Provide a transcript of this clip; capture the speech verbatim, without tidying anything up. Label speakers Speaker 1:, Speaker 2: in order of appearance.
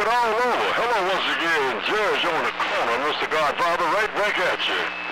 Speaker 1: it all over. Hello once again, George on the corner, Mister Godfather, right back at you.